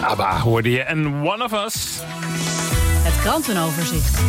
ABBA hoorde je en One of Us. Het krantenoverzicht.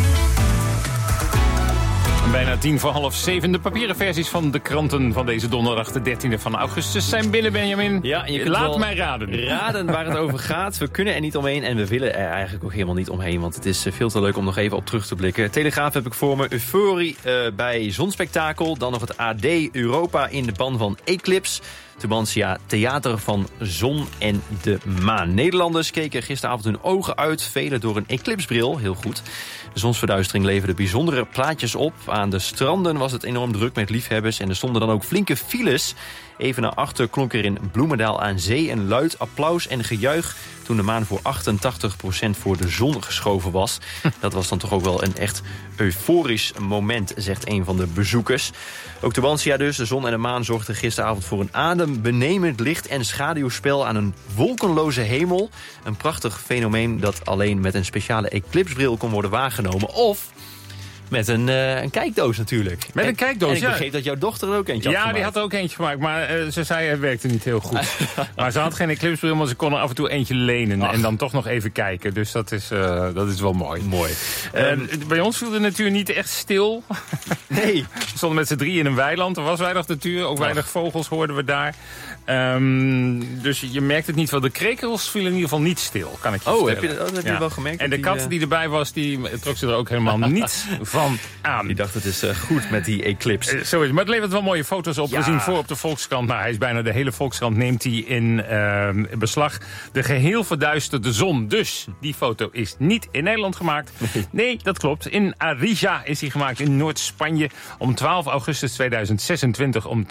Bijna 6:10, de papieren versies van de kranten van deze donderdag, de 13e van augustus, zijn binnen, Benjamin. Ja, je kunt Laat mij raden waar het over gaat. We kunnen er niet omheen en we willen er eigenlijk ook helemaal niet omheen, want het is veel te leuk om nog even op terug te blikken. Telegraaf heb ik voor me, euforie bij Zonspektakel, dan nog het AD Europa in de ban van Eclipse. Tubantia, theater van zon en de maan. Nederlanders keken gisteravond hun ogen uit, velen door een eclipsbril, heel goed. De zonsverduistering leverde bijzondere plaatjes op. Aan de stranden was het enorm druk met liefhebbers en er stonden dan ook flinke files. Even naar achter klonk er in Bloemendaal aan zee een luid applaus en gejuich toen de maan voor 88% voor de zon geschoven was. Dat was dan toch ook wel een echt euforisch moment, zegt een van de bezoekers. Ook Tubantia dus, de zon en de maan zorgden gisteravond voor een adembenemend licht en schaduwspel aan een wolkenloze hemel. Een prachtig fenomeen dat alleen met een speciale eclipsbril kon worden waargenomen. Of met een kijkdoos natuurlijk. Met een kijkdoos, en ik begreep dat jouw dochter er ook eentje had gemaakt. Ja, die had er ook eentje gemaakt, maar ze zei het werkte niet heel goed. Maar ze had geen eclipsbril, maar ze kon er af en toe eentje lenen. En dan toch nog even kijken, dus dat is wel mooi. Bij ons viel de natuur niet echt stil. Nee. We stonden met z'n 3 in een weiland, er was weinig natuur, ook weinig vogels hoorden we daar. Dus je merkt het niet wel. De krekels vielen in ieder geval niet stil, kan ik je vertellen. Dat heb je wel gemerkt? En de kat die erbij was, die trok ze er ook helemaal niet van aan. Die dacht, het is goed met die eclipse. Zo is het. Maar het levert wel mooie foto's op. Ja. We zien voor op de Volkskrant. Nou, hij is bijna de hele Volkskrant neemt hij in beslag. De geheel verduisterde zon. Dus die foto is niet in Nederland gemaakt. Nee, dat klopt. In Arija is hij gemaakt in Noord-Spanje om 12 augustus 2026 om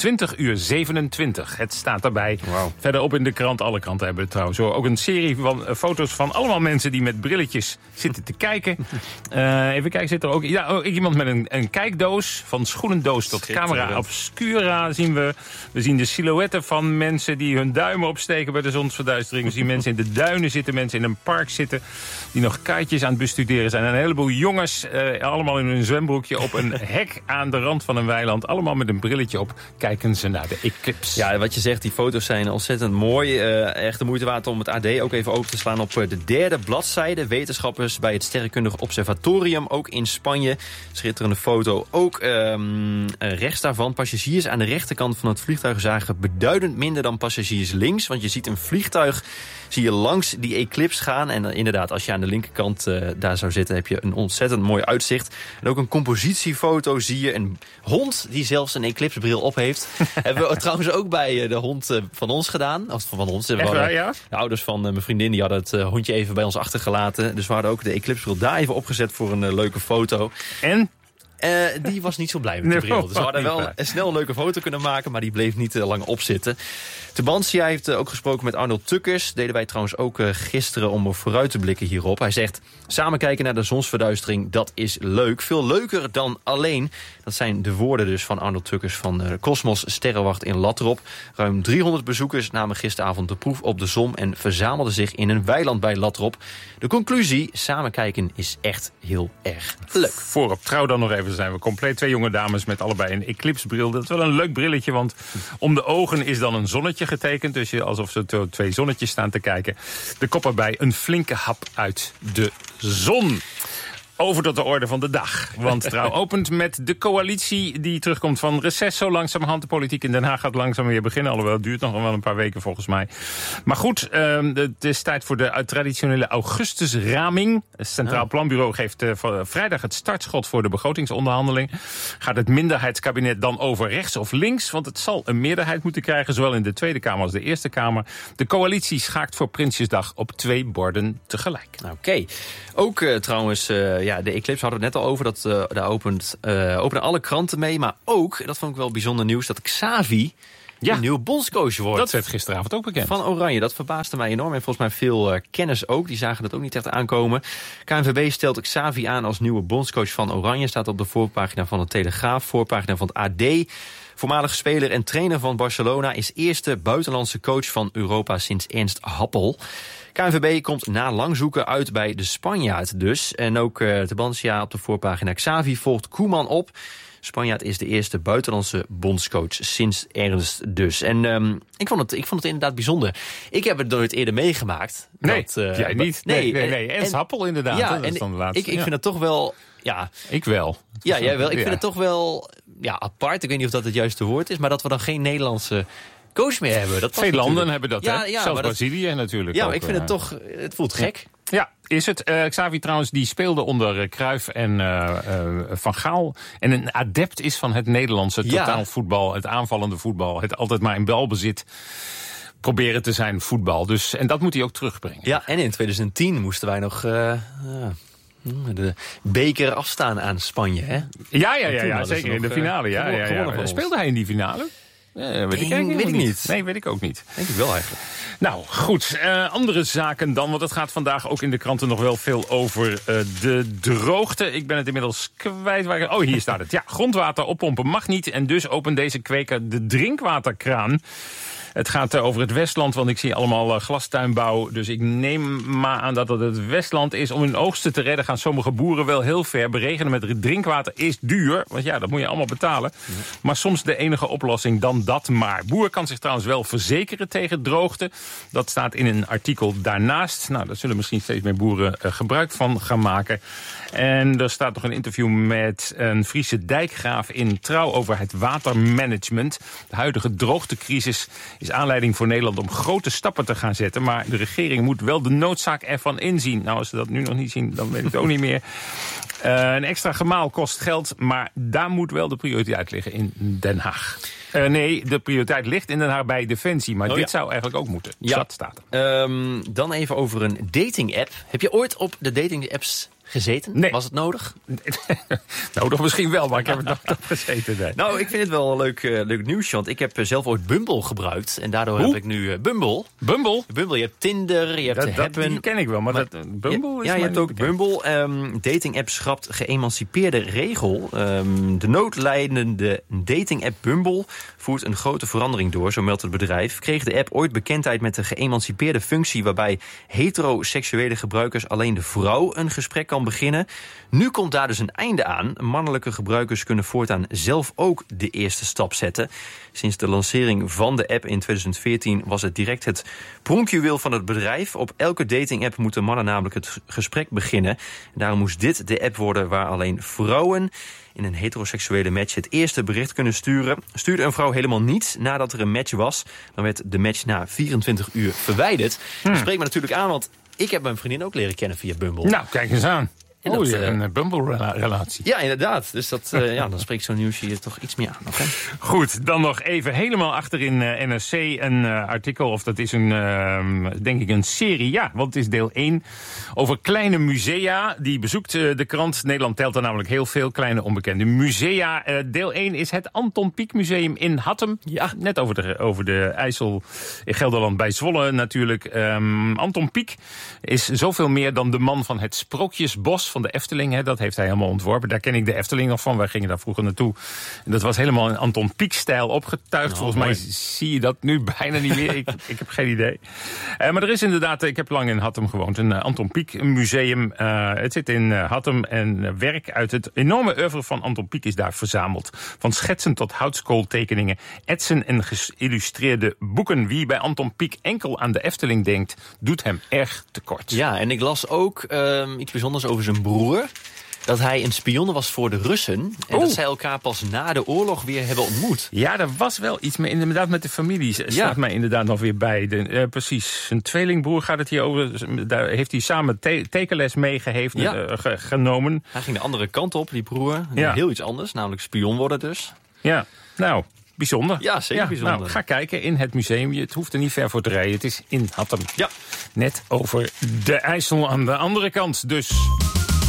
20:27. Het staat daarbij. Wow. Verderop in de krant. Alle kranten hebben het trouwens. Ook een serie van foto's van allemaal mensen die met brilletjes zitten te kijken. Even kijken, zit er ook iemand met een kijkdoos. Van schoenendoos tot camera obscura zien we. We zien de silhouetten van mensen die hun duimen opsteken bij de zonsverduistering. We zien mensen in de duinen zitten, mensen in een park zitten die nog kaartjes aan het bestuderen zijn. En een heleboel jongens, allemaal in hun zwembroekje op een hek aan de rand van een weiland. Allemaal met een brilletje op kijken ze naar de eclipse. Ja, wat je zegt, die foto's zijn ontzettend mooi. Echt de moeite waard om het AD ook even open te slaan op de 3e bladzijde. Wetenschappers bij het Sterrenkundig Observatorium, ook in Spanje. Schitterende foto. Ook rechts daarvan, passagiers aan de rechterkant van het vliegtuig zagen beduidend minder dan passagiers links. Want je ziet een vliegtuig, zie je langs die eclipse gaan. En inderdaad, als je aan de linkerkant daar zou zitten, heb je een ontzettend mooi uitzicht. En ook een compositiefoto zie je een hond die zelfs een eclipsebril op heeft. Hebben we trouwens ook bij de hond van ons gedaan. Of van ons. Echt waar, ja? De ouders van mijn vriendin die hadden het hondje even bij ons achtergelaten. Dus we hadden ook de eclipsebril daar even opgezet voor een leuke foto. En? Die was niet zo blij met de bril. Dus we hadden wel snel een leuke foto kunnen maken, maar die bleef niet lang opzitten. Tubantia heeft ook gesproken met Arnold Tukkers. Deden wij trouwens ook gisteren om vooruit te blikken hierop. Hij zegt, samen kijken naar de zonsverduistering, dat is leuk. Veel leuker dan alleen. Dat zijn de woorden dus van Arnold Tukkers van de Cosmos Sterrenwacht in Latrop. Ruim 300 bezoekers namen gisteravond de proef op de zon en verzamelden zich in een weiland bij Latrop. De conclusie, samen kijken is echt heel erg leuk. Voorop trouw dan nog even, zijn we compleet 2 jonge dames met allebei een eclipsebril. Dat is wel een leuk brilletje, want om de ogen is dan een zonnetje getekend. Dus alsof ze 2 zonnetjes staan te kijken. De kop erbij, een flinke hap uit de zon. Over tot de orde van de dag. Want Trouw opent met de coalitie die terugkomt van reces. Zo langzamerhand. De politiek in Den Haag gaat langzaam weer beginnen. Alhoewel het duurt nog wel een paar weken volgens mij. Maar goed, het is tijd voor de traditionele augustusraming. Het Centraal Planbureau geeft vrijdag het startschot voor de begrotingsonderhandeling. Gaat het minderheidskabinet dan over rechts of links? Want het zal een meerderheid moeten krijgen. Zowel in de Tweede Kamer als de Eerste Kamer. De coalitie schaakt voor Prinsjesdag op 2 borden tegelijk. Oké. Ook trouwens, de eclipse hadden we het net al over. Daar openen alle kranten mee. Maar ook, dat vond ik wel bijzonder nieuws, dat Xavi een nieuwe bondscoach wordt. Dat werd gisteravond ook bekend. Van Oranje, dat verbaasde mij enorm. En volgens mij veel kenners ook. Die zagen dat ook niet echt aankomen. KNVB stelt Xavi aan als nieuwe bondscoach van Oranje. Staat op de voorpagina van de Telegraaf, voorpagina van het AD. Voormalig speler en trainer van Barcelona is eerste buitenlandse coach van Europa sinds Ernst Happel. KNVB komt na lang zoeken uit bij de Spanjaard dus. En ook Tubantia op de voorpagina. Xavi volgt Koeman op. Spanjaard is de eerste buitenlandse bondscoach sinds Ernst dus. En ik vond het inderdaad bijzonder. Ik heb het nooit eerder meegemaakt. Nee, dat, jij niet. Nee. Ernst Happel inderdaad. Ja, dat is dan de laatste. Ik vind het toch wel... Ja, ik wel. Ja, jij wel. Ik vind het toch wel apart. Ik weet niet of dat het juiste woord is. Maar dat we dan geen Nederlandse coach meer hebben. Dat veel landen hebben dat, hè? Ja, zelfs Brazilië natuurlijk. Ja, ook, maar ik vind het toch... Het voelt gek. Ja, is het. Xavi trouwens, die speelde onder Cruijff en Van Gaal. En een adept is van het Nederlandse totaalvoetbal. Het aanvallende voetbal. Het altijd maar in balbezit proberen te zijn voetbal. Dus, en dat moet hij ook terugbrengen. Ja, en in 2010 moesten wij nog... de beker afstaan aan Spanje, hè? Ja, zeker in de finale. Ja. Speelde hij in die finale? Weet ik niet. Nee, weet ik ook niet. Denk ik wel eigenlijk. Nou, goed. Andere zaken dan, want het gaat vandaag ook in de kranten nog wel veel over de droogte. Ik ben het inmiddels kwijt. Hier staat het. Ja, grondwater oppompen mag niet en dus opent deze kweker de drinkwaterkraan. Het gaat over het Westland, want ik zie allemaal glastuinbouw. Dus ik neem maar aan dat het Westland is. Om hun oogsten te redden gaan sommige boeren wel heel ver. Beregenen met drinkwater is duur, want ja, dat moet je allemaal betalen. Ja. Maar soms de enige oplossing dan dat maar. Boer kan zich trouwens wel verzekeren tegen droogte. Dat staat in een artikel daarnaast. Nou, daar zullen misschien steeds meer boeren gebruik van gaan maken. En er staat nog een interview met een Friese dijkgraaf in Trouw over het watermanagement. De huidige droogtecrisis is aanleiding voor Nederland om grote stappen te gaan zetten. Maar de regering moet wel de noodzaak ervan inzien. Nou, als ze dat nu nog niet zien, dan weet ik het ook niet meer. Een extra gemaal kost geld, maar daar moet wel de prioriteit liggen in Den Haag. Nee, de prioriteit ligt in Den Haag bij Defensie. Maar dit zou eigenlijk ook moeten. Ja. Dat staat er. Dan even over een dating-app. Heb je ooit op de dating-apps gezeten? Nee. Was het nodig? Nodig misschien wel, maar ik heb het nog niet gezeten. Nee. Nou, ik vind het wel een leuk nieuwsje. Want ik heb zelf ooit Bumble gebruikt. En daardoor heb ik nu Bumble. Bumble? Bumble, je hebt Tinder, je hebt Happen. Die ken ik wel, maar Bumble is... Ja, je hebt ook Bumble. Dating-app schrapt geëmancipeerde regel. De noodlijdende dating-app Bumble voert een grote verandering door, zo meldt het bedrijf. Kreeg de app ooit bekendheid met de geëmancipeerde functie waarbij heteroseksuele gebruikers alleen de vrouw een gesprek kan beginnen. Nu komt daar dus een einde aan. Mannelijke gebruikers kunnen voortaan zelf ook de eerste stap zetten. Sinds de lancering van de app in 2014 was het direct het pronkjuweel van het bedrijf. Op elke dating-app moeten mannen namelijk het gesprek beginnen. Daarom moest dit de app worden waar alleen vrouwen in een heteroseksuele match het eerste bericht kunnen sturen. Stuurde een vrouw helemaal niets nadat er een match was, dan werd de match na 24 uur verwijderd. Dat spreekt me natuurlijk aan, want ik heb mijn vriendin ook leren kennen via Bumble. Nou, kijk eens aan. En je hebt een Bumble-relatie. Ja, inderdaad. Dus dat, dan spreekt zo'n nieuwsje hier toch iets meer aan. Okay? Goed, dan nog even helemaal achter in NRC een artikel. Of dat is denk ik een serie. Ja, want het is deel 1 over kleine musea. Die bezoekt de krant. Nederland telt er namelijk heel veel kleine onbekende musea. Deel 1 is het Anton Pieck Museum in Hattem. Ja. Net over de IJssel in Gelderland bij Zwolle natuurlijk. Anton Pieck is zoveel meer dan de man van het Sprookjesbos van de Efteling, hè, dat heeft hij helemaal ontworpen. Daar ken ik de Efteling nog van. Wij gingen daar vroeger naartoe. En dat was helemaal in Anton Pieck-stijl opgetuigd. Volgens mij zie je dat nu bijna niet meer. Ik heb geen idee. Maar er is inderdaad, ik heb lang in Hattem gewoond, een Anton Pieck museum. Het zit in Hattem en werk uit het enorme oeuvre van Anton Pieck is daar verzameld. Van schetsen tot houtskooltekeningen, etsen en geïllustreerde boeken. Wie bij Anton Pieck enkel aan de Efteling denkt, doet hem erg tekort. Ja, en ik las ook iets bijzonders over zijn broer. Dat hij een spion was voor de Russen. En dat zij elkaar pas na de oorlog weer hebben ontmoet. Ja, er was wel iets mee, inderdaad met de familie. Staat mij inderdaad nog weer bij. Precies, zijn tweelingbroer gaat het hier over. Daar heeft hij samen tekenles genomen. Hij ging de andere kant op, die broer. Heel iets anders, namelijk spion worden dus. Ja, nou... Bijzonder. Ja, zeker bijzonder. Nou, ga kijken in het museum. Het hoeft er niet ver voor te rijden. Het is in Hattem. Ja. Net over de IJssel aan de andere kant. Dus...